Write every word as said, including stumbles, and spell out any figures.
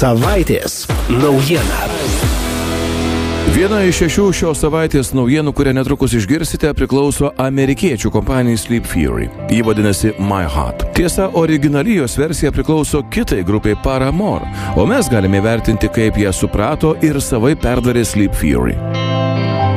Savaitės naujiena. Viena iš šešių šios savaitės naujienų, kurią netrukus išgirsite, priklauso amerikiečių kompanijai Sleep Theory. Ji vadinasi My Heart. Tiesa, originali jos versija priklauso kitai grupiai Paramore, o mes galime vertinti, kaip ją suprato ir savai perdarė Sleep Theory.